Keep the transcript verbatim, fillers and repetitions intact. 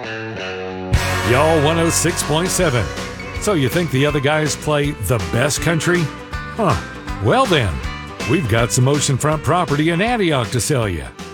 Y'all one oh six point seven. So you think the other guys play the best country? Huh. Well then, we've got some oceanfront property in Antioch to sell you.